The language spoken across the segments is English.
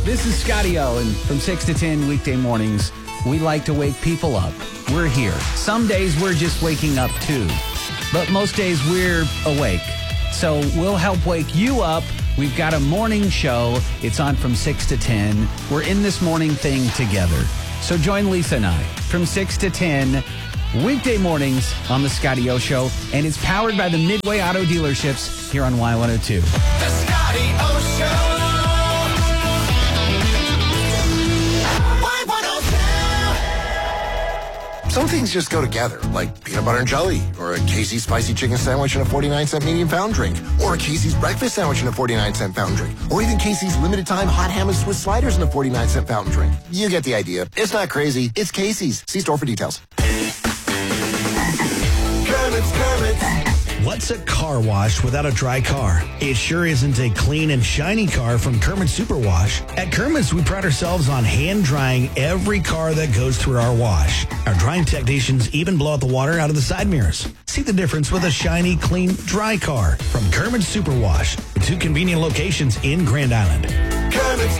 This is Scotty O, and from 6 to 10 weekday mornings, we like to wake people up. We're here. Some days we're just waking up too, but most days we're awake. So we'll help wake you up. We've got a morning show. It's on from 6 to 10. We're in this morning thing together. So join Lisa and I from 6 to 10 weekday mornings on the Scotty O Show, and it's powered by the Midway Auto Dealerships here on Y102. The Scotty O Show. Some things just go together, like peanut butter and jelly, or a Casey's spicy chicken sandwich and a 49-cent medium pound drink, or a Casey's breakfast sandwich and a 49-cent pound drink, or even Casey's limited time hot ham and Swiss sliders and a 49-cent pound drink. You get the idea. It's not crazy. It's Casey's. See store for details. Kermit's. What's a car wash without a dry car? It sure isn't a clean and shiny car from Kermit Superwash. At Kermit's, we pride ourselves on hand drying every car that goes through our wash. Our drying technicians even blow out the water out of the side mirrors. See the difference with a shiny, clean, dry car from Kermit Superwash. With 2 convenient locations in Grand Island. Kermit's.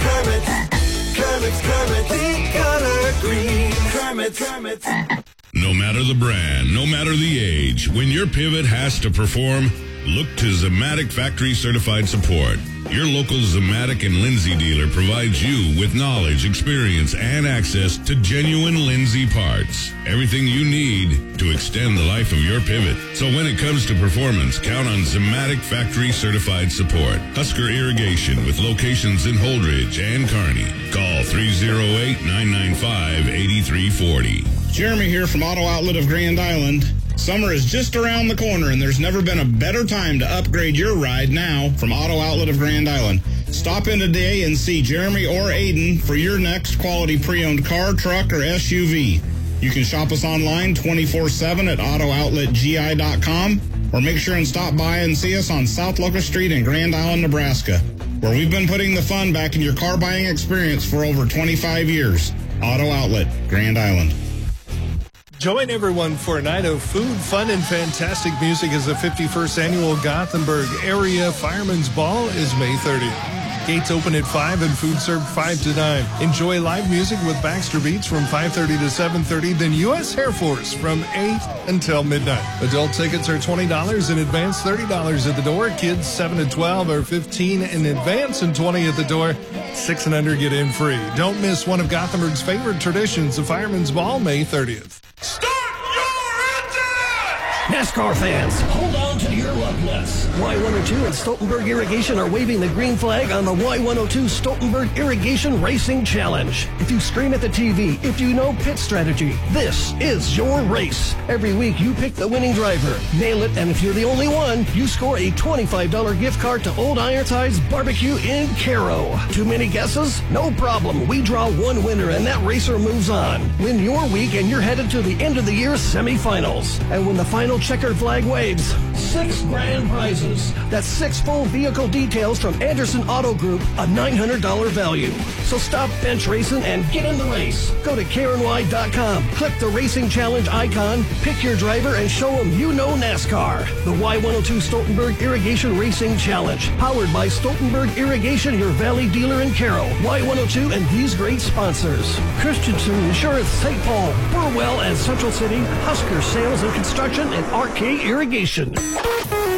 The color green. Kermit's. No matter the brand, no matter the age, when your pivot has to perform, look to Zamatic Factory Certified Support. Your local Zamatic and Lindsay dealer provides you with knowledge, experience, and access to genuine Lindsay parts. Everything you need to extend the life of your pivot. So when it comes to performance, count on Zamatic Factory Certified Support. Husker Irrigation with locations in Holdridge and Kearney. Call 308-995-8340. Jeremy here from Auto Outlet of Grand Island. Summer is just around the corner, and there's never been a better time to upgrade your ride now from Auto Outlet of Grand Island. Stop in today and see Jeremy or Aiden for your next quality pre-owned car, truck, or SUV. You can shop us online 24/7 at AutoOutletGI.com, or make sure and stop by and see us on South Locust Street in Grand Island, Nebraska, where we've been putting the fun back in your car buying experience for over 25 years. Auto Outlet, Grand Island. Join everyone for a night of food, fun, and fantastic music as the 51st Annual Gothenburg Area Fireman's Ball is May 30th. Gates open at 5 and food served 5 to 9. Enjoy live music with Baxter Beats from 5:30 to 7:30, then U.S. Air Force from 8 until midnight. Adult tickets are $20 in advance, $30 at the door. Kids 7 to 12 are $15 in advance and $20 at the door. 6 and under get in free. Don't miss one of Gothenburg's favorite traditions, the Fireman's Ball, May 30th. Start your engine! NASCAR fans, hold on to your lug nuts. Y102 and Stoltenberg Irrigation are waving the green flag on the Y102 Stoltenberg Irrigation Racing Challenge. If you scream at the TV, if you know pit strategy, this is your race. Every week you pick the winning driver, nail it, and if you're the only one, you score a $25 gift card to Old Ironsides Barbecue in Caro. Too many guesses? No problem. We draw one winner and that racer moves on. Win your week and you're headed to the end of the year semifinals. And when the final checkered flag waves, 6 grand prizes. That's 6 full vehicle details from Anderson Auto Group, a $900 value. So stop bench racing and get in the race. Go to KarenY.com, click the Racing Challenge icon, pick your driver, and show them you know NASCAR. The Y102 Stoltenberg Irrigation Racing Challenge, powered by Stoltenberg Irrigation, your Valley dealer in Carroll. Y102 and these great sponsors: Christensen Insurance, St. Paul, Burwell and Central City, Husker Sales and Construction, and RK Irrigation.